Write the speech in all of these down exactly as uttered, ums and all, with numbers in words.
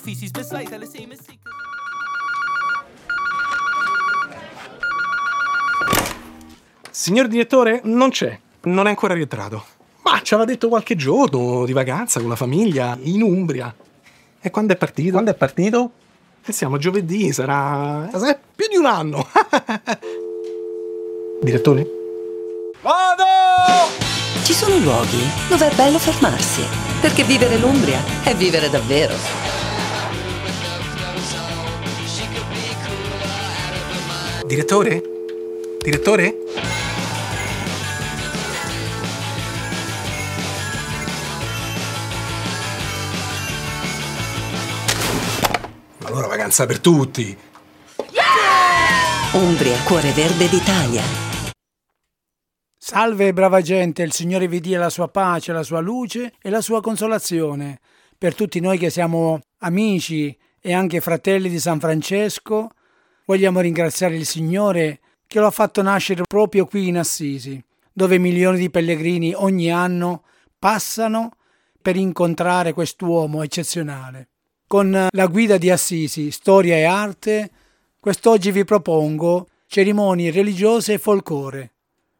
feces beside alle same as sick. Signor direttore, non c'è. Non è ancora rientrato. Ma ci aveva detto qualche giorno di vacanza con la famiglia in Umbria. E quando è partito? Quando è partito? E siamo a giovedì, sarà... sarà più di un anno. Direttore? Vado! Ci sono luoghi dove è bello fermarsi, perché vivere l'Umbria è vivere davvero. Direttore? Direttore? Allora vacanza per tutti. Umbria, cuore verde d'Italia. Salve brava gente, il Signore vi dia la sua pace, la sua luce e la sua consolazione. Per tutti noi che siamo amici e anche fratelli di San Francesco, vogliamo ringraziare il Signore che lo ha fatto nascere proprio qui in Assisi, dove milioni di pellegrini ogni anno passano per incontrare quest'uomo eccezionale. Con la guida di Assisi, storia e arte, quest'oggi vi propongo cerimonie religiose e folklore,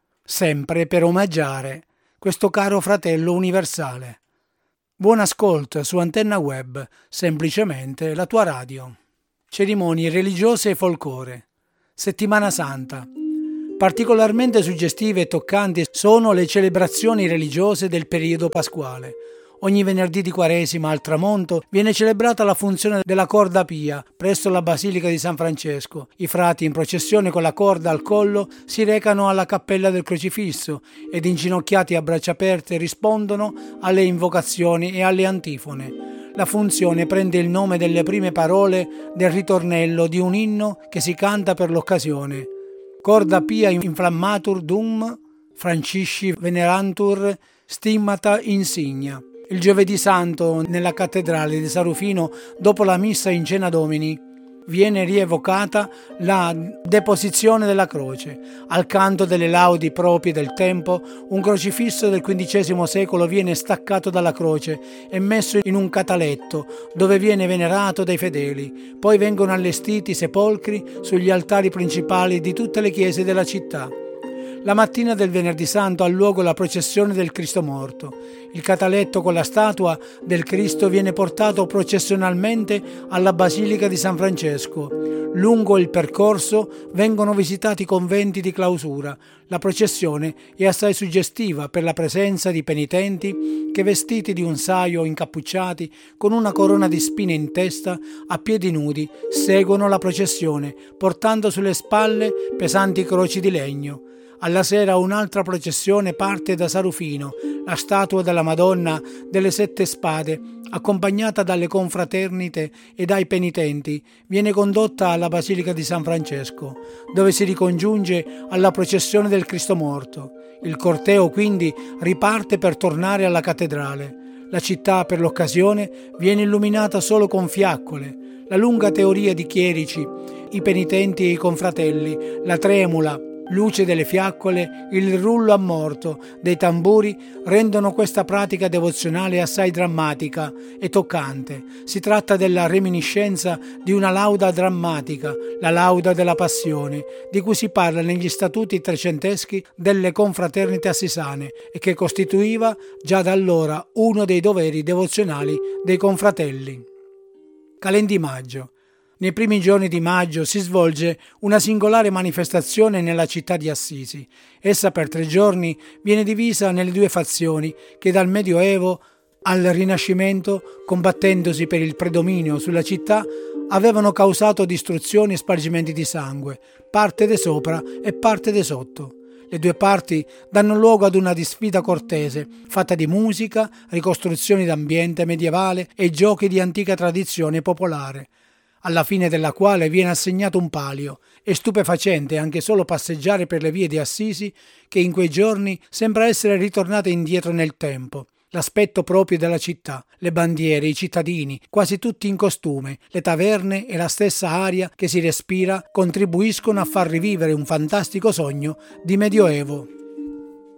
sempre per omaggiare questo caro fratello universale. Buon ascolto su Antenna Web, semplicemente la tua radio. Cerimonie religiose e folklore. Settimana Santa. Particolarmente suggestive e toccanti sono le celebrazioni religiose del periodo pasquale. Ogni venerdì di Quaresima al tramonto viene celebrata la funzione della corda pia presso la Basilica di San Francesco. I frati in processione con la corda al collo si recano alla cappella del Crocifisso ed inginocchiati a braccia aperte rispondono alle invocazioni e alle antifone. La funzione prende il nome delle prime parole del ritornello di un inno che si canta per l'occasione. Corda pia inflammatur dum Francisci venerantur stimmata insignia. Il giovedì santo nella cattedrale di San Rufino, dopo la messa in Cena Domini, viene rievocata la deposizione della croce. Al canto delle laudi proprie del tempo, un crocifisso del quindicesimo secolo viene staccato dalla croce e messo in un cataletto dove viene venerato dai fedeli. Poi vengono allestiti sepolcri sugli altari principali di tutte le chiese della città. La mattina del venerdì santo ha luogo la processione del Cristo morto. Il cataletto con la statua del Cristo viene portato processionalmente alla Basilica di San Francesco. Lungo il percorso vengono visitati i conventi di clausura. La processione è assai suggestiva per la presenza di penitenti che, vestiti di un saio incappucciati, con una corona di spine in testa, a piedi nudi, seguono la processione, portando sulle spalle pesanti croci di legno. Alla sera un'altra processione parte da San Rufino, la statua della Madonna delle Sette Spade, accompagnata dalle confraternite e dai penitenti, viene condotta alla Basilica di San Francesco, dove si ricongiunge alla processione del Cristo morto. Il corteo quindi riparte per tornare alla cattedrale. La città per l'occasione viene illuminata solo con fiaccole. La lunga teoria di chierici, i penitenti e i confratelli, la tremula luce delle fiaccole, il rullo a morto dei tamburi rendono questa pratica devozionale assai drammatica e toccante. Si tratta della reminiscenza di una lauda drammatica, la lauda della passione, di cui si parla negli statuti trecenteschi delle confraternite assisane e che costituiva già da allora uno dei doveri devozionali dei confratelli. Calendimaggio. Nei primi giorni di maggio si svolge una singolare manifestazione nella città di Assisi. Essa per tre giorni viene divisa nelle due fazioni che dal Medioevo al Rinascimento, combattendosi per il predominio sulla città, avevano causato distruzioni e spargimenti di sangue, parte de sopra e parte de sotto. Le due parti danno luogo ad una disfida cortese, fatta di musica, ricostruzioni d'ambiente medievale e giochi di antica tradizione popolare, alla fine della quale viene assegnato un palio. È stupefacente anche solo passeggiare per le vie di Assisi, che in quei giorni sembra essere ritornata indietro nel tempo. L'aspetto proprio della città, le bandiere, i cittadini, quasi tutti in costume, le taverne e la stessa aria che si respira contribuiscono a far rivivere un fantastico sogno di Medioevo.